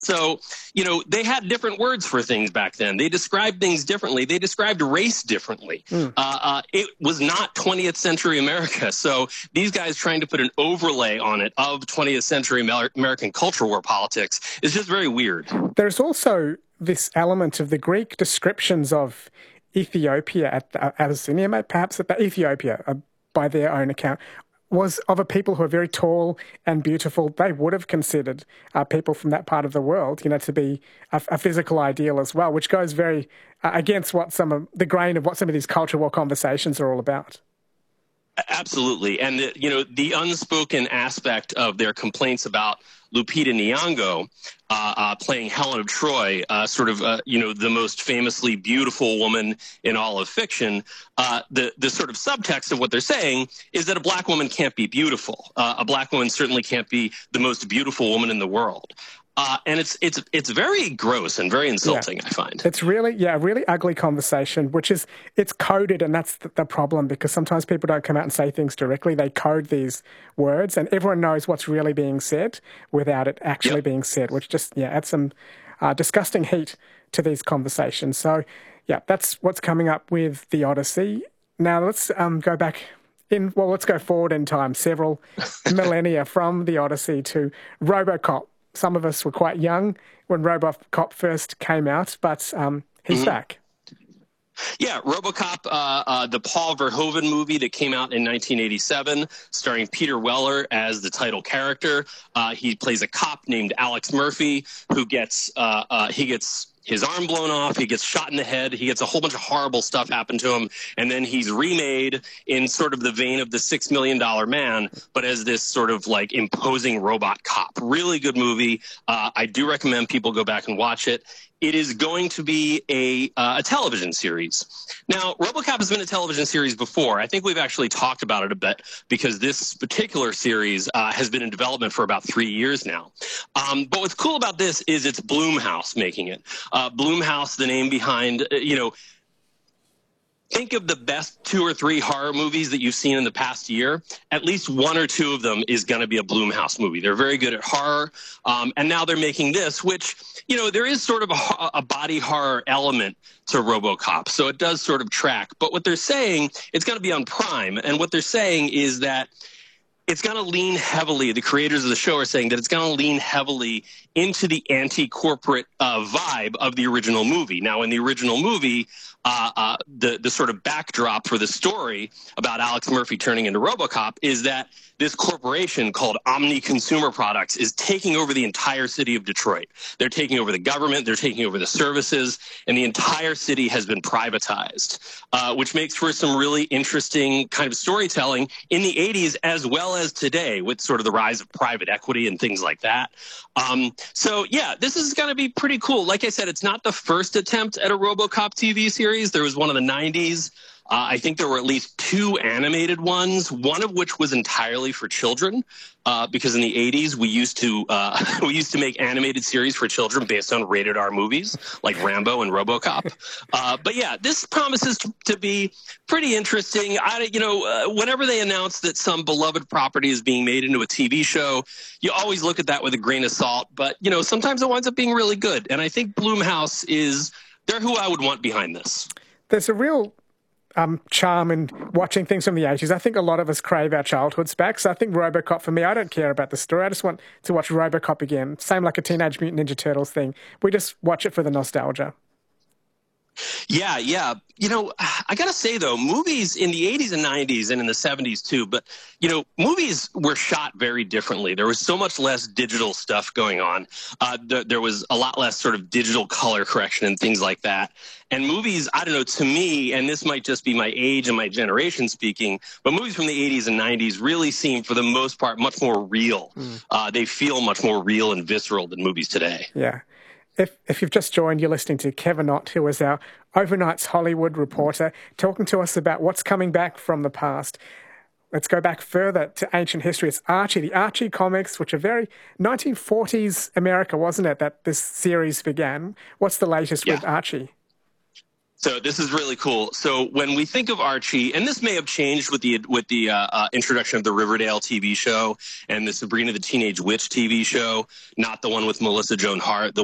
So, they had different words for things back then. They described things differently. They described race differently. It was not 20th century America. So these guys trying to put an overlay on it of 20th century American culture war politics is just very weird. There's also this element of the Greek descriptions of Ethiopia at Abyssinia, perhaps at Ethiopia, by their own account, was of a people who are very tall and beautiful. They would have considered people from that part of the world, to be a physical ideal as well, which goes very against what the grain of what some of these culture war conversations are all about. Absolutely. And, the unspoken aspect of their complaints about Lupita Nyong'o playing Helen of Troy, the most famously beautiful woman in all of fiction, the sort of subtext of what they're saying is that a black woman can't be beautiful. A black woman certainly can't be the most beautiful woman in the world. And it's very gross and very insulting, I find. It's really, a really ugly conversation, it's coded, and that's the problem, because sometimes people don't come out and say things directly. They code these words, and everyone knows what's really being said without it actually being said, which just, adds some disgusting heat to these conversations. So, that's what's coming up with The Odyssey. Now, let's go back let's go forward in time, several millennia from The Odyssey to RoboCop. Some of us were quite young when RoboCop first came out, but he's back. Yeah, RoboCop, the Paul Verhoeven movie that came out in 1987, starring Peter Weller as the title character. He plays a cop named Alex Murphy who gets his arm blown off, he gets shot in the head, he gets a whole bunch of horrible stuff happen to him, and then he's remade in sort of the vein of the $6 Million Man, but as this sort of like imposing robot cop. Really good movie. I do recommend people go back and watch it. It is going to be a television series. Now, RoboCop has been a television series before. I think we've actually talked about it a bit because this particular series has been in development for about 3 years now. But what's cool about this is it's Blumhouse making it. Blumhouse, the name behind, think of the best 2 or 3 horror movies that you've seen in the past year. At least 1 or 2 of them is going to be a Blumhouse movie. They're very good at horror. And now they're making this, which, there is sort of a body horror element to RoboCop. So it does sort of track. But what they're saying, it's going to be on Prime. And what they're saying is that it's going to lean heavily, the creators of the show are saying that it's going to lean heavily into the anti-corporate vibe of the original movie. Now, in the original movie, the sort of backdrop for the story about Alex Murphy turning into RoboCop is that this corporation called Omni Consumer Products is taking over the entire city of Detroit. They're taking over the government, they're taking over the services, and the entire city has been privatized, which makes for some really interesting kind of storytelling in the 80s as well as today with sort of the rise of private equity and things like that. So, this is going to be pretty cool. Like I said, it's not the first attempt at a RoboCop TV series. There was one in the 90s. I think there were at least 2 animated ones, one of which was entirely for children, because in the 80s we used to make animated series for children based on rated R movies like Rambo and RoboCop. But this promises to be pretty interesting. Whenever they announce that some beloved property is being made into a TV show, you always look at that with a grain of salt. But sometimes it winds up being really good, and I think Blumhouse they're who I would want behind this. There's a real charm in watching things from the 80s. I think a lot of us crave our childhoods back. So I think RoboCop, for me, I don't care about the story. I just want to watch RoboCop again. Same like a Teenage Mutant Ninja Turtles thing. We just watch it for the nostalgia. Yeah. I got to say, though, movies in the 80s and 90s and in the 70s, too, but, movies were shot very differently. There was so much less digital stuff going on. There was a lot less sort of digital color correction and things like that. And movies, I don't know, to me, and this might just be my age and my generation speaking, but movies from the 80s and 90s really seem, for the most part, much more real. They feel much more real and visceral than movies today. Yeah. If you've just joined, you're listening to Kevin Ott, who is our Overnight's Hollywood reporter, talking to us about what's coming back from the past. Let's go back further to ancient history. It's Archie, the Archie comics, which are very 1940s America, wasn't it, that this series began? What's the latest with Archie? So this is really cool. So when we think of Archie, and this may have changed with the introduction of the Riverdale TV show and the Sabrina the Teenage Witch TV show, not the one with Melissa Joan Hart, the